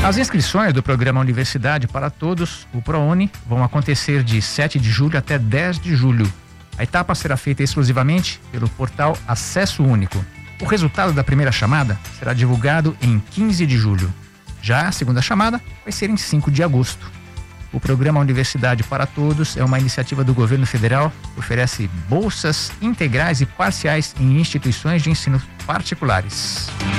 As inscrições do programa Universidade para Todos, o ProUni, vão acontecer de 7 de julho até 10 de julho. A etapa será feita exclusivamente pelo portal Acesso Único. O resultado da primeira chamada será divulgado em 15 de julho. Já a segunda chamada vai ser em 5 de agosto. O programa Universidade para Todos é uma iniciativa do governo federal que oferece bolsas integrais e parciais em instituições de ensino particulares.